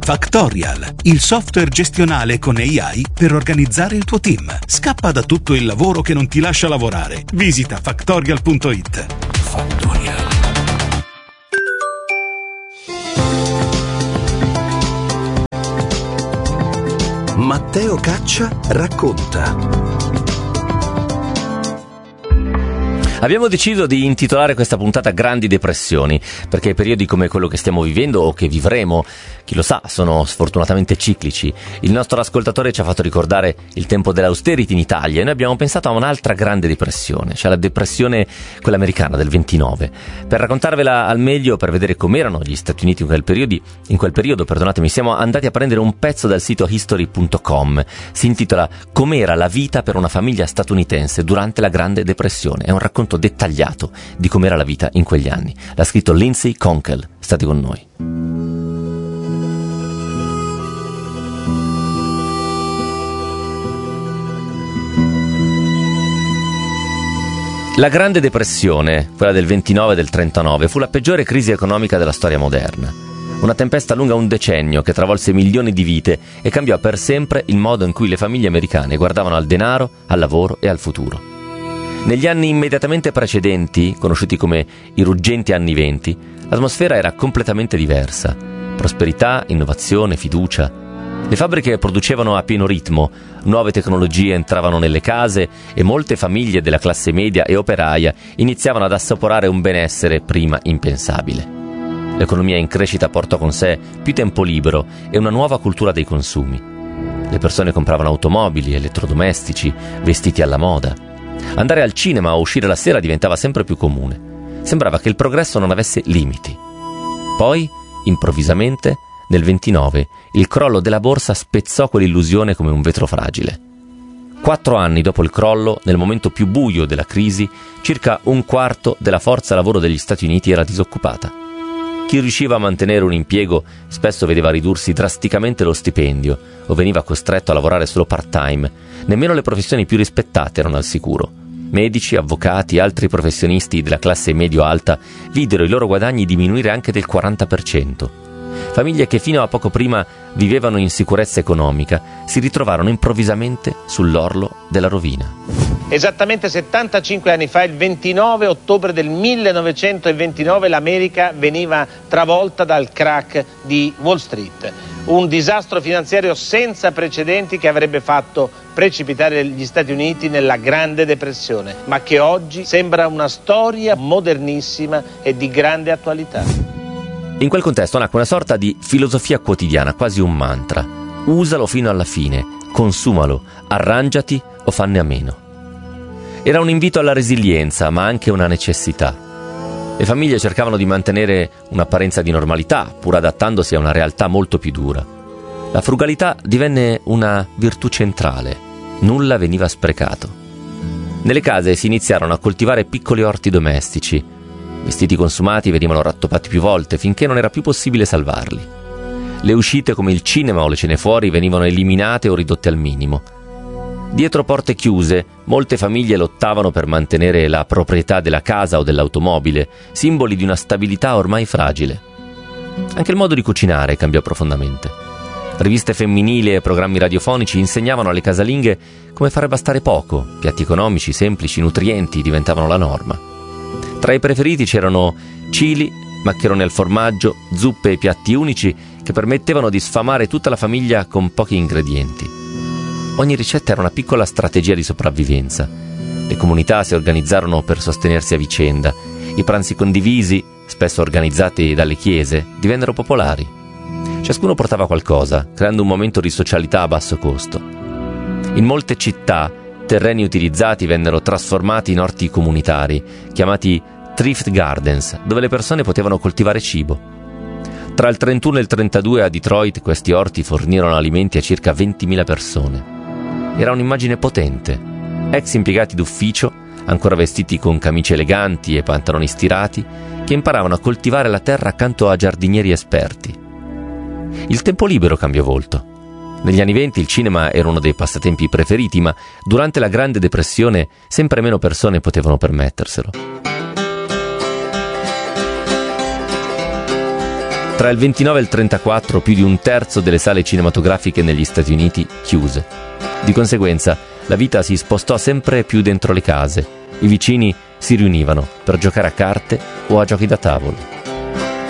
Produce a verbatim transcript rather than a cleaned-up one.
Factorial, il software gestionale con A I per organizzare il tuo team. Scappa da tutto il lavoro che non ti lascia lavorare. Visita factorial punto it. Factorial. Matteo Caccia racconta. Abbiamo deciso di intitolare questa puntata Grandi Depressioni, perché periodi come quello che stiamo vivendo o che vivremo, chi lo sa, sono sfortunatamente ciclici. Il nostro ascoltatore ci ha fatto ricordare il tempo dell'austerity in Italia e noi abbiamo pensato a un'altra grande depressione, cioè la depressione quella americana del ventinove. Per raccontarvela al meglio, per vedere com'erano gli Stati Uniti in quel periodo, in quel periodo, perdonatemi, siamo andati a prendere un pezzo dal sito history punto com. Si intitola Com'era la vita per una famiglia statunitense durante la Grande Depressione. È un racconto dettagliato di com'era la vita in quegli anni. L'ha scritto Lindsay Konkel. State con noi. La Grande Depressione, quella del ventinove e del trentanove, fu la peggiore crisi economica della storia moderna. Una tempesta lunga un decennio che travolse milioni di vite e cambiò per sempre il modo in cui le famiglie americane guardavano al denaro, al lavoro e al futuro. Negli anni immediatamente precedenti, conosciuti come i ruggenti anni venti, l'atmosfera era completamente diversa. Prosperità, innovazione, fiducia. Le fabbriche producevano a pieno ritmo, nuove tecnologie entravano nelle case e molte famiglie della classe media e operaia iniziavano ad assaporare un benessere prima impensabile. L'economia in crescita portò con sé più tempo libero e una nuova cultura dei consumi. Le persone compravano automobili, elettrodomestici, vestiti alla moda. Andare al cinema o uscire la sera diventava sempre più comune. Sembrava che il progresso non avesse limiti. Poi, improvvisamente, nel ventinove, il crollo della borsa spezzò quell'illusione come un vetro fragile. Quattro anni dopo il crollo, nel momento più buio della crisi, circa un quarto della forza lavoro degli Stati Uniti era disoccupata. Chi riusciva a mantenere un impiego spesso vedeva ridursi drasticamente lo stipendio o veniva costretto a lavorare solo part-time. Nemmeno le professioni più rispettate erano al sicuro. Medici, avvocati e altri professionisti della classe medio-alta videro i loro guadagni diminuire anche del quaranta per cento. Famiglie che fino a poco prima vivevano in sicurezza economica si ritrovarono improvvisamente sull'orlo della rovina. Esattamente settantacinque anni fa, il ventinove ottobre del millenovecentoventinove, l'America veniva travolta dal crack di Wall Street. Un disastro finanziario senza precedenti che avrebbe fatto precipitare gli Stati Uniti nella Grande Depressione, ma che oggi sembra una storia modernissima e di grande attualità. In quel contesto nacque una sorta di filosofia quotidiana, quasi un mantra. Usalo fino alla fine, consumalo, arrangiati o fanne a meno. Era un invito alla resilienza, ma anche una necessità. Le famiglie cercavano di mantenere un'apparenza di normalità, pur adattandosi a una realtà molto più dura. La frugalità divenne una virtù centrale. Nulla veniva sprecato. Nelle case si iniziarono a coltivare piccoli orti domestici. Vestiti consumati venivano rattoppati più volte finché non era più possibile salvarli. Le uscite come il cinema o le cene fuori venivano eliminate o ridotte al minimo. Dietro porte chiuse, molte famiglie lottavano per mantenere la proprietà della casa o dell'automobile, simboli di una stabilità ormai fragile. Anche il modo di cucinare cambiò profondamente. Riviste femminili e programmi radiofonici insegnavano alle casalinghe come fare bastare poco. Piatti economici, semplici, nutrienti diventavano la norma. Tra i preferiti c'erano chili, maccheroni al formaggio, zuppe e piatti unici che permettevano di sfamare tutta la famiglia con pochi ingredienti. Ogni ricetta era una piccola strategia di sopravvivenza. Le comunità si organizzarono per sostenersi a vicenda. I pranzi condivisi, spesso organizzati dalle chiese, divennero popolari. Ciascuno portava qualcosa, creando un momento di socialità a basso costo. In molte città, terreni utilizzati vennero trasformati in orti comunitari, chiamati thrift gardens, dove le persone potevano coltivare cibo. Tra il trentuno e il trentadue a Detroit questi orti fornirono alimenti a circa ventimila persone. Era un'immagine potente. Ex impiegati d'ufficio, ancora vestiti con camicie eleganti e pantaloni stirati, che imparavano a coltivare la terra accanto a giardinieri esperti. Il tempo libero cambiò volto. Negli anni venti il cinema era uno dei passatempi preferiti, ma durante la Grande Depressione sempre meno persone potevano permetterselo. Tra il ventinove e il trentaquattro più di un terzo delle sale cinematografiche negli Stati Uniti chiuse. Di conseguenza la vita si spostò sempre più dentro le case. I vicini si riunivano per giocare a carte o a giochi da tavolo.